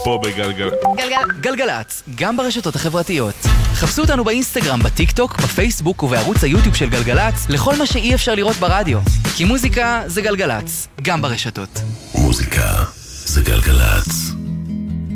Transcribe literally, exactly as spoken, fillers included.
פה בגלגל... גלגל... גלגלץ, גם ברשתות החברתיות. חפשו אותנו באינסטגרם, בטיק טוק, בפייסבוק ובערוץ היוטיוב של גלגלץ, לכל מה שאי אפשר לראות ברדיו. כי מוזיקה זה גלגלץ, גם ברשתות. מוזיקה זה גלגלץ.